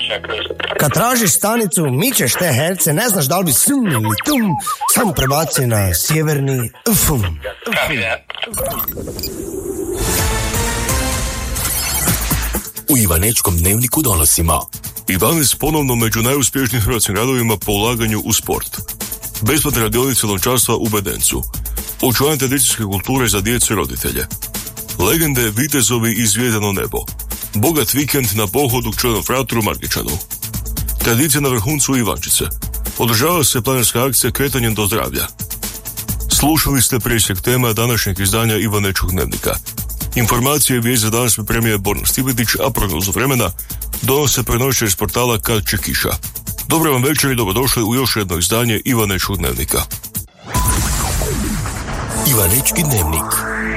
Kad tražiš stanicu, mičeš te herce, ne znaš da li bi sum ili tum, samo prebaci na sjeverni fum. U Ivanečkom dnevniku donosimo: Ivanec ponovno među najuspješnijim hrvatskim gradovima po ulaganju u sport. Besplatne radionice lončarstva u Bedencu. Očuvanje tradicijske kulture za djecu i roditelje. Legende, vitezovi i zvijezdano nebo. Bogat vikend na pohodu k čuvenom fratoru Margičanu. Tradicija na vrhuncu Ivančice. Održava se planerska akcija Kretanjem do zdravlja. Slušali ste presjek tema današnjeg izdanja Ivanečkog dnevnika. Informacije i vijest za danas pripremio Borna Stipetić, a prognozu vremena donose prenošitelj iz portala Kad će kiša. Dobro vam večer i dobrodošli u još jedno izdanje Ivanečkog dnevnika. Ivanečki dnevnik.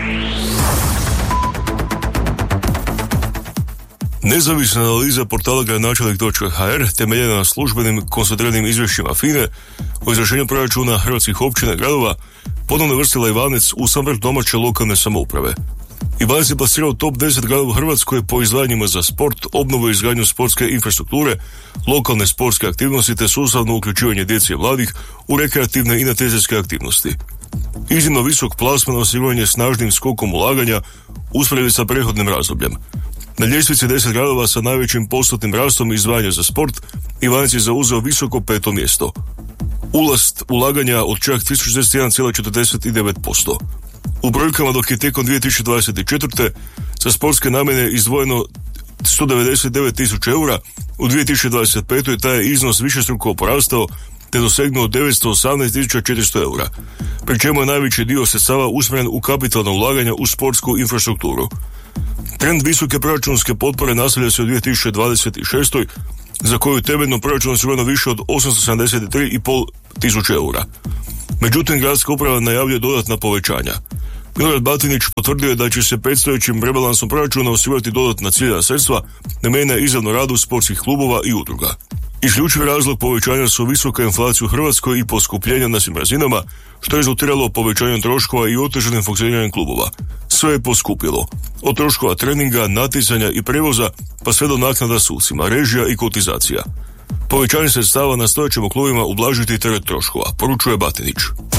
Nezavisna analiza portala gradonačelnik.hr temeljena na službenim koncentriranim izvješćima FINE o izvršenju proračuna hrvatskih općina i gradova ponovno vrstila Ivanec u sam vrh domaće lokalne samouprave. Ivanec je plasirao top 10 gradova u Hrvatskoj po izdvajanjima za sport, obnovu i izgradnju sportske infrastrukture, lokalne sportske aktivnosti te sustavno uključivanje djece i mladih u rekreativne i natjecateljske aktivnosti. Iznimno visok plasman osiguranje snažnim skokom ulaganja usporedbi sa prethodnim razdobljem. Na ljestvici 10 gradova sa najvećim postotnim rastom izdvajanja za sport, Ivanec je zauzeo visoko 5. mjesto. Ulaganja od čak 1061,49%. U brojkama dok je tijekom 2024. za sportske namjene izdvojeno 199.000 eura, u 2025. taj je iznos višestruko porastao te dosegnuo 918.400 eura, pri čemu je najveći dio sredstava usmjeren u kapitalna ulaganja u sportsku infrastrukturu. Trend visoke proračunske potpore nastavlja se u 2026. za koju temeljno proračun osigurano više od 873.500 tisuća eura. Međutim, gradska uprava najavljuje dodatna povećanja. Milorad Batinić potvrdio je da će se predstojećim rebalansom proračuna osigurati dodatna ciljana sredstva namijenjena izravno radu sportskih klubova i udruga. Isključivi razlog povećanja su visoka inflacija u Hrvatskoj i poskupljenja na svim razinama, što je rezultiralo povećanjem troškova i otežanim funkcioniranjem klubova. Sve je poskupilo. Od troškova treninga, natjecanja i prevoza, pa sve do naknada sucima, režija i kotizacija. Povećanje sredstava nastojećemo u klubima ublažiti teret troškova, poručuje Batinić.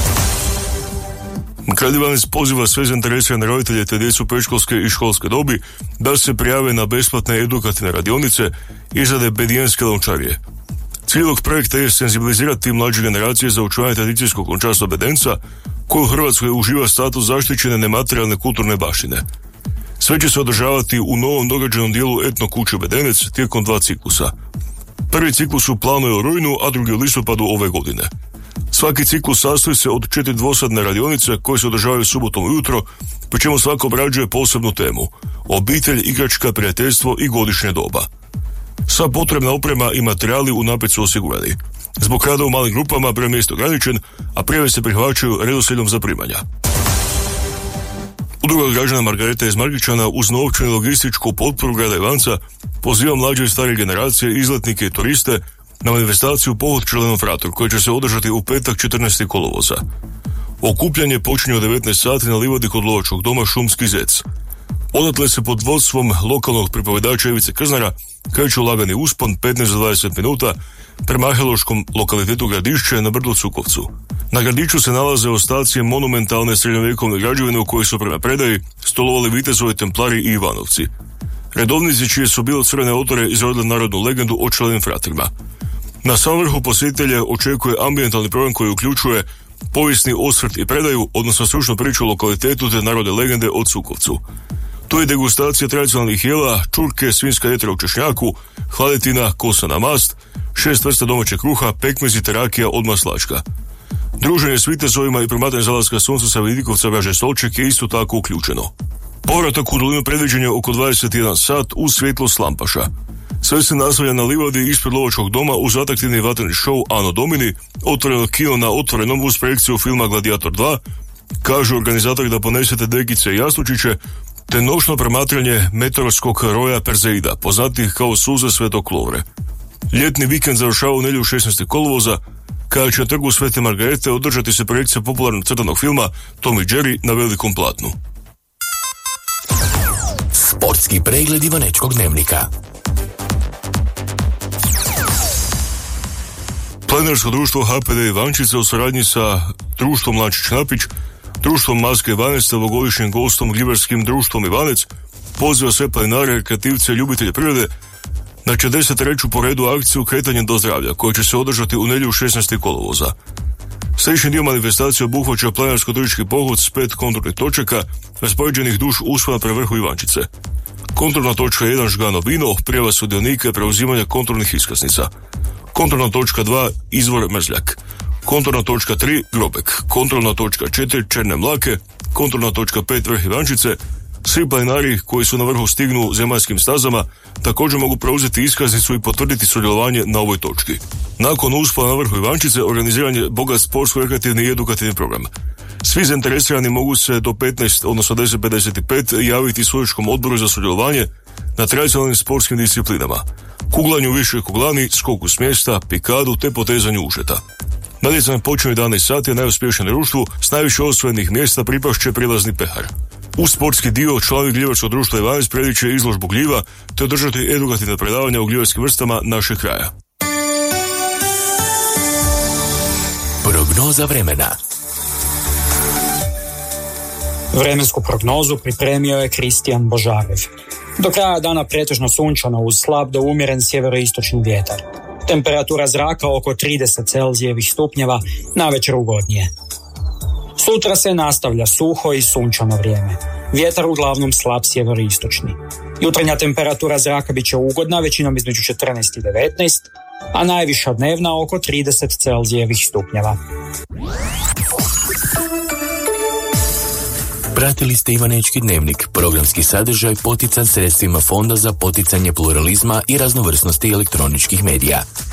Grad Ivanec poziva sve zainteresirane roditelje te djecu predškolske i školske dobi da se prijave na besplatne edukativne radionice izrade bedijenske lončarije. Cilj ovog projekta je senzibilizirati mlađe generacije za očuvanje tradicijskog lončarstva Bedenca, koje u Hrvatskoj uživa status zaštićene nematerijalne kulturne baštine. Sve će se održavati u novom događajnom dijelu etno kuće Bedenec tijekom 2 ciklusa. Prvi ciklus u planu je u rujnu, a drugi u listopadu ove godine. Svaki ciklus sastoji se od 4 dvosadne radionice koje se održavaju subotom ujutro, pri čemu svako obrađuje posebnu temu: obitelj, igračka, prijateljstvo i godišnje doba. Sva potrebna oprema i materijali unaprijed su osigurani. Zbog rada u malim grupama broj mjesta ograničen, a prijave se prihvaćaju redoslijedom zaprimanja. Udruga građana Margareta iz Margičana uz novčanu i logističku potporu grada Ivanca poziva mlađe i starije generacije, izletnike i turiste na manifestaciju Pohod k čuvenom fratoru, koja će se održati u petak 14. kolovoza. Okupljanje počinje od 19 sati na livadi kod lovačkog doma Šumski zec. Odatle se pod vodstvom lokalnog pripovedača Ivice Krznara kreću lagani uspon 15 do 20 minuta prema arheološkom lokalitetu Gradišće na brdu Cukovcu. Na Gradiću se nalaze ostaci monumentalne srednjovjekovne građevine u kojoj su prema predaji stolovali vitezovi, templari i Ivanovci. Redovnici čije su bile crvene otore izrodile narodnu legendu o čuvenim fratrima. Na samom vrhu posjetitelja očekuje ambijentalni program koji uključuje povijesni osvrt i predaju, odnosno stručnu priču o lokalitetu te narodne legende o Cukovcu. Tu je degustacija tradicionalnih jela, čurke, svinjska jetra u češnjaku, hladetina, kosana mast, 6 vrsta domaćeg kruha, pekmezi te rakija od maslačka. Druženje s vitezovima i promatranje zalaska sunca sa vidikovca vraže stolček je isto tako uključeno. Povratak u dolinu predviđen je oko 21 sat uz svjetlost lampaša. Sve se nastavlja na livadi ispred lovačkog doma uz atraktivni vatreni show Ano Domini, otvoreno kino na otvorenom uz projekciju filma Gladiator 2, kažu organizatori da ponesete dekice i jastučiće, te noćno promatranje meteorskog roja Perzeida, poznatih kao suze Svetog Lovre. Ljetni vikend završava u nedjelju 16. kolovoza, kada će na trgu Svete Margarete održati se projekcija popularnog crtanog filma Tom i Jerry na velikom platnu. Sportski pregled Ivanečkog dnevnika. Planinarsko društvo HPD Ivančice u suradnji sa društvom Lančić-Napić, društvom Maske 12, ovogodišnjim gostom gljivarskim društvom Ivanec poziva sve planinare, rekreativce i ljubitelje prirode na 43. po redu akciju Kretanje do zdravlja, koja će se održati u nedjelju 16. kolovoza. Središnji dio manifestacije obuhvaća planinarsko-turistički pohod s 5 kontrolnih točaka raspoređenih duž usvona pre vrhu Ivančice. Kontrolna točka 1 Žgano Vino, prijava sudionika i preuzimanja kontrolnih iskaznica. Kontrolna točka 2 Izvor Mrzljak. Kontrolna točka 3 Grobek. Kontrolna točka 4 Černe Mlake. Kontrolna točka 5 Vrh Ivančice. Svi planinari koji su na vrhu stignu zemaljskim stazama također mogu preuzeti iskaznicu i potvrditi sudjelovanje na ovoj točki. Nakon uspona na vrhu Ivančice organiziran je bogat sportsko-rekreativni i edukativni program. Svi zainteresirani mogu se do 15, odnosno 10:55 javiti sudačkom odboru za sudjelovanje na tradicionalnim sportskim disciplinama: kuglanju, višoj kuglani, skoku s mjesta, pikadu te potezanju ušeta. Natjecanje počinje 11 sati, a najuspješnijem društvu s najviše osvojenih mjesta pripašće prilazni pehar. U sportski dio članovi gljivarskog društva Ivanec priredit će izložbu gljiva te održati edukativne predavanja o gljivarskim vrstama našeg kraja. Prognoza vremena. Vremensku prognozu pripremio je Kristijan Božarev. Do kraja dana pretežno sunčano uz slab do umjeren sjeveroistočni vjetar. Temperatura zraka oko 30 Celzijevih stupnjeva, navečer ugodnije. Sutra se nastavlja suho i sunčano vrijeme. Vjetar uglavnom slab sjeveroistočni. Jutarnja temperatura zraka bit će ugodna, većinom između 14 i 19, a najviša dnevna oko 30 Celzijevih stupnjeva. Pratili ste Ivanečki dnevnik, programski sadržaj potican sredstvima Fonda za poticanje pluralizma i raznovrsnosti elektroničkih medija.